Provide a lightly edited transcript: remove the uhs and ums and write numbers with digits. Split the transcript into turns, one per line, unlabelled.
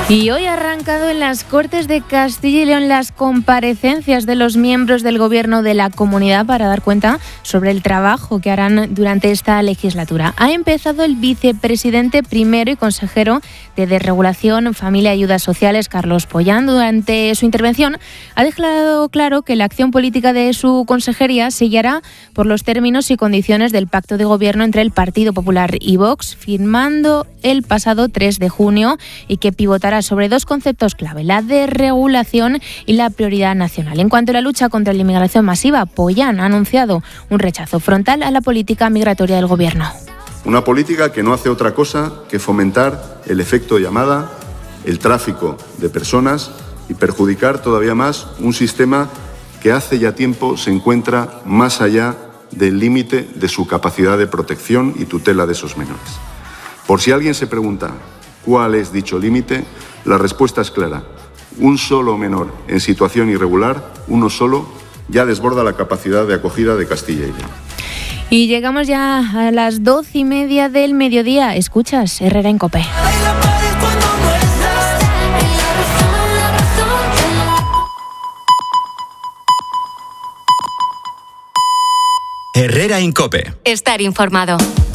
Y hoy ha arrancado en las Cortes de Castilla y León las comparecencias de los miembros del Gobierno de la Comunidad para dar cuenta sobre el trabajo que harán durante esta legislatura. Ha empezado el vicepresidente primero y consejero de Desregulación, Familia y Ayudas Sociales, Carlos Pollán. Durante su intervención ha dejado claro que la acción política de su consejería se guiará por los términos y condiciones del pacto de gobierno entre el Partido Popular y Vox, firmando el pasado 3 de junio y que pivotará sobre dos conceptos clave, la desregulación y la prioridad nacional. En cuanto a la lucha contra la inmigración masiva, Pollán ha anunciado un rechazo frontal a la política migratoria del Gobierno.
Una política que no hace otra cosa que fomentar el efecto llamada, el tráfico de personas y perjudicar todavía más un sistema que hace ya tiempo se encuentra más allá del límite de su capacidad de protección y tutela de esos menores. Por si alguien se pregunta cuál es dicho límite, la respuesta es clara. Un solo menor en situación irregular, uno solo, ya desborda la capacidad de acogida de Castilla y León.
Y llegamos ya a las 12:30 del mediodía. Escuchas Herrera en COPE.
Herrera en COPE.
Estar informado.